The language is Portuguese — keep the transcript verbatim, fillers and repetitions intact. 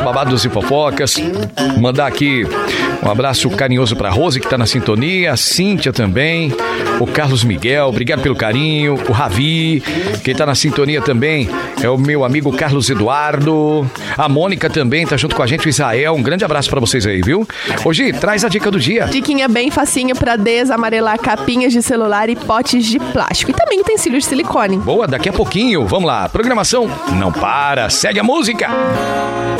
nosso Babados e Fofocas. Mandar aqui um abraço carinhoso pra Rose, que tá na sintonia, a Cíntia também, o Carlos Miguel, obrigado pelo carinho, o Ravi, quem tá na sintonia também é o meu amigo Carlos Eduardo, a Mônica também tá junto com a gente, o Israel, um grande abraço pra vocês aí, viu? Hoje, traz a dica do dia. Diquinha bem facinho pra desamarelar capinhas de celular e potes de plástico. E também utensílios de silicone. Boa, daqui a pouquinho, vamos lá, programação não para, segue a música.